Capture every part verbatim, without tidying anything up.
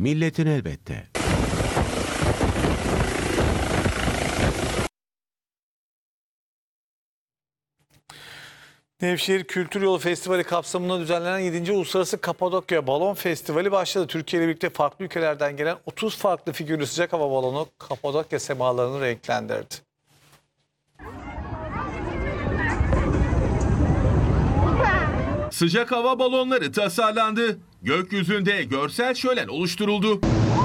milletin elbette. Nevşehir Kültür Yolu Festivali kapsamında düzenlenen yedinci Uluslararası Kapadokya Balon Festivali başladı. Türkiye ile birlikte farklı ülkelerden gelen otuz farklı figürlü sıcak hava balonu Kapadokya semalarını renklendirdi. Sıcak hava balonları tasarlandı. Gökyüzünde görsel şölen oluşturuldu.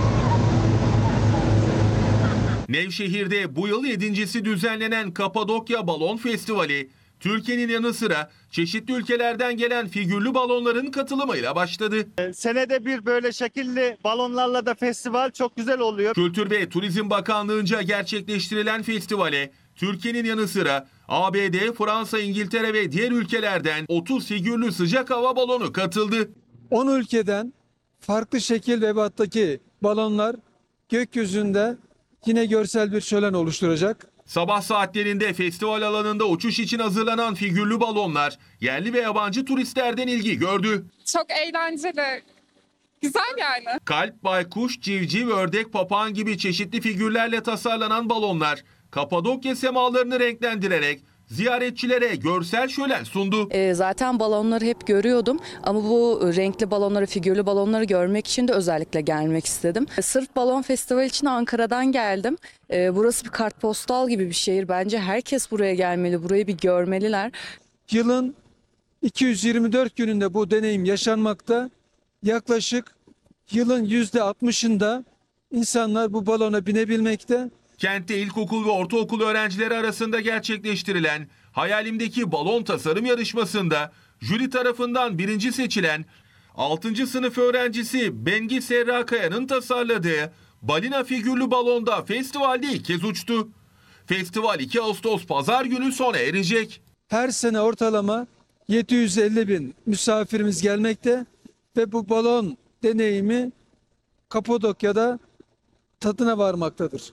Nevşehir'de bu yıl yedincisi düzenlenen Kapadokya Balon Festivali, Türkiye'nin yanı sıra çeşitli ülkelerden gelen figürlü balonların katılımıyla başladı. Senede bir böyle şekilli balonlarla da festival çok güzel oluyor. Kültür ve Turizm Bakanlığı'nca gerçekleştirilen festivale Türkiye'nin yanı sıra A B D, Fransa, İngiltere ve diğer ülkelerden otuz figürlü sıcak hava balonu katıldı. on ülkeden farklı şekil ve ebattaki balonlar gökyüzünde yine görsel bir şölen oluşturacak. Sabah saatlerinde festival alanında uçuş için hazırlanan figürlü balonlar yerli ve yabancı turistlerden ilgi gördü. Çok eğlenceli. Güzel yani. Kalp, baykuş, civciv, ördek, papağan gibi çeşitli figürlerle tasarlanan balonlar Kapadokya semalarını renklendirerek ziyaretçilere görsel şölen sundu. E, zaten balonları hep görüyordum ama bu renkli balonları, figürlü balonları görmek için de özellikle gelmek istedim. E, sırf balon festivali için Ankara'dan geldim. E, burası bir kartpostal gibi bir şehir. Bence herkes buraya gelmeli, burayı bir görmeliler. Yılın iki yüz yirmi dört gününde bu deneyim yaşanmakta. Yaklaşık yılın yüzde altmışında insanlar bu balona binebilmekte. Kentte ilkokul ve ortaokul öğrencileri arasında gerçekleştirilen Hayalimdeki Balon Tasarım Yarışması'nda jüri tarafından birinci seçilen altıncı sınıf öğrencisi Bengi Serrakaya'nın tasarladığı balina figürlü balonda festivalde ilk kez uçtu. Festival iki Ağustos Pazar günü sona erecek. Her sene ortalama yedi yüz elli bin misafirimiz gelmekte ve bu balon deneyimi Kapadokya'da tadına varmaktadır.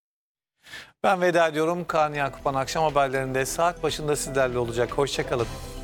Ben veda ediyorum. Kaan Yakupan akşam haberlerinde saat başında sizlerle olacak. Hoşça kalın.